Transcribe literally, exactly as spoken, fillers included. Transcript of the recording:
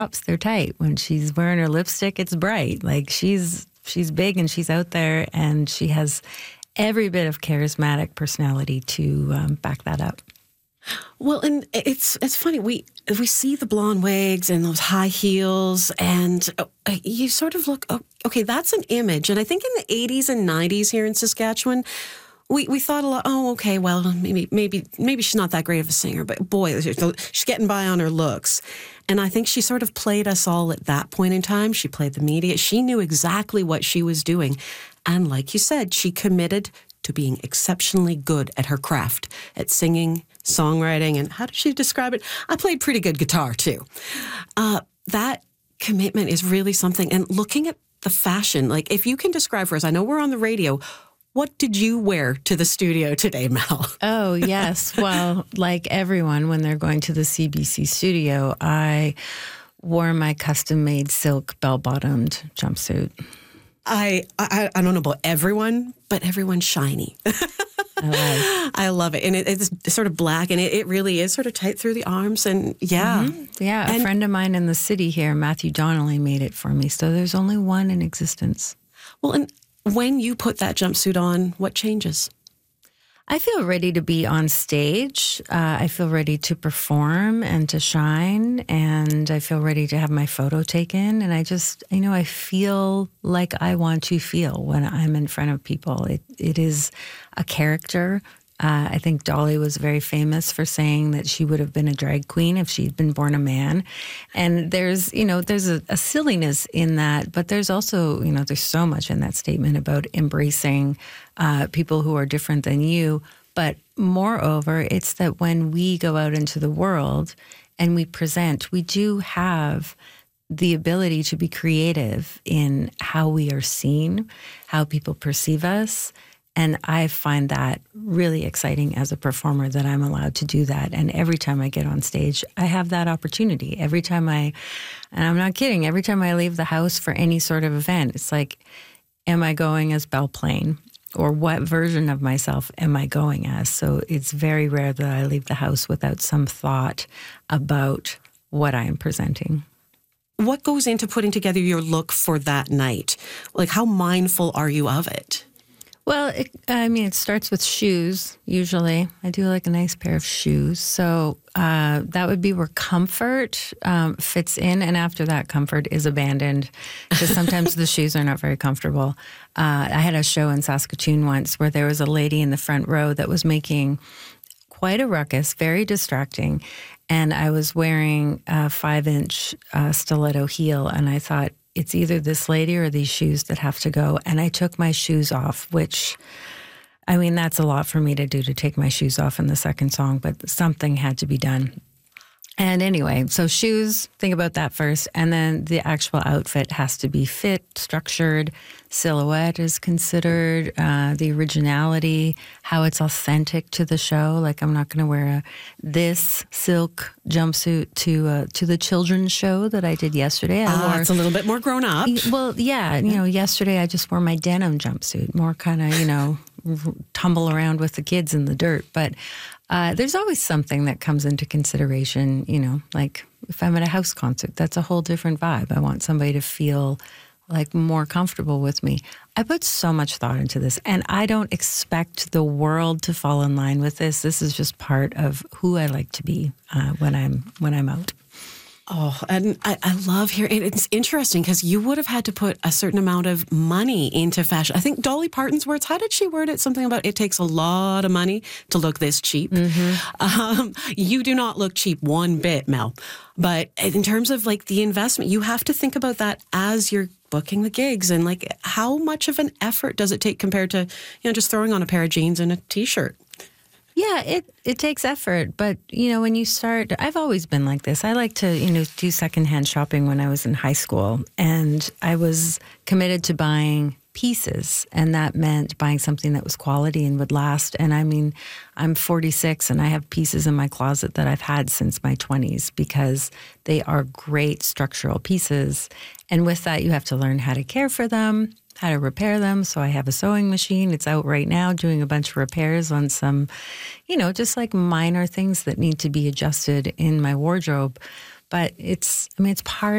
tops, they're tight. When she's wearing her lipstick, it's bright. Like she's she's big and she's out there, and she has every bit of charismatic personality to um, back that up. Well, and it's it's funny. We we see the blonde wigs and those high heels, and uh, you sort of look, oh, okay, that's an image. And I think in the eighties and nineties here in Saskatchewan, we, we thought a lot, oh, okay, well, maybe maybe maybe she's not that great of a singer, but boy, she's getting by on her looks. And I think she sort of played us all at that point in time. She played the media. She knew exactly what she was doing. And like you said, she committed to being exceptionally good at her craft, at singing, songwriting, and how did she describe it? I played pretty good guitar, too. Uh, that commitment is really something. And looking at the fashion, like if you can describe for us, I know we're on the radio, what did you wear to the studio today, Mel? Oh, yes. Well, like everyone, when they're going to the C B C studio, I wore my custom-made silk bell-bottomed jumpsuit. I, I I don't know about everyone, but everyone's shiny. I love. I love it. And it, it's sort of black, and it, it really is sort of tight through the arms. And yeah. Mm-hmm. Yeah, a and, friend of mine in the city here, Matthew Donnelly, made it for me. So there's only one in existence. Well, and when you put that jumpsuit on, what changes? I feel ready to be on stage. Uh, I feel ready to perform and to shine. And I feel ready to have my photo taken. And I just, you know, I feel like I want to feel when I'm in front of people. It It is a character. Uh, I think Dolly was very famous for saying that she would have been a drag queen if she'd been born a man. And there's, you know, there's a, a silliness in that, but there's also, you know, there's so much in that statement about embracing uh, people who are different than you. But moreover, it's that when we go out into the world and we present, we do have the ability to be creative in how we are seen, how people perceive us. And I find that really exciting as a performer that I'm allowed to do that. And every time I get on stage, I have that opportunity. Every time I, and I'm not kidding, every time I leave the house for any sort of event, it's like, am I going as Belle Plaine? Or what version of myself am I going as? So it's very rare that I leave the house without some thought about what I am presenting. What goes into putting together your look for that night? Like, how mindful are you of it? Well, it, I mean, it starts with shoes, usually. I do like a nice pair of shoes. So uh, that would be where comfort um, fits in. And after that, comfort is abandoned because sometimes the shoes are not very comfortable. Uh, I had a show in Saskatoon once where there was a lady in the front row that was making quite a ruckus, very distracting. And I was wearing a five-inch uh, stiletto heel, and I thought, it's either this lady or these shoes that have to go. And I took my shoes off, which, I mean, that's a lot for me to do, to take my shoes off in the second song, but something had to be done. And anyway, so shoes, think about that first. And then the actual outfit has to be fit, structured. Silhouette is considered, uh, the originality, how it's authentic to the show. Like, I'm not going to wear a, this silk jumpsuit to uh, to the children's show that I did yesterday. I uh, wore, it's a little bit more grown up. Well, yeah. You know, yesterday I just wore my denim jumpsuit, more kind of, you know, tumble around with the kids in the dirt. But uh, there's always something that comes into consideration, you know, like if I'm at a house concert, that's a whole different vibe. I want somebody to feel like more comfortable with me. I put so much thought into this, and I don't expect the world to fall in line with this. This is just part of who I like to be uh, when I'm when I'm out. Oh, and I, I love hearing it. It's interesting because you would have had to put a certain amount of money into fashion. I think Dolly Parton's words, how did she word it? Something about it takes a lot of money to look this cheap. Mm-hmm. Um, you do not look cheap one bit, Mel. But in terms of like the investment, you have to think about that as you're booking the gigs. And like, how much of an effort does it take compared to, you know, just throwing on a pair of jeans and a T-shirt? Yeah, it, it takes effort. But, you know, when you start, I've always been like this. I like to, you know, do secondhand shopping when I was in high school. And I was committed to buying pieces. And that meant buying something that was quality and would last. And I mean, I'm forty-six and I have pieces in my closet that I've had since my twenties because they are great structural pieces. And with that, you have to learn how to care for them, how to repair them. So I have a sewing machine. It's out right now doing a bunch of repairs on some, you know, just like minor things that need to be adjusted in my wardrobe. But it's, I mean, it's part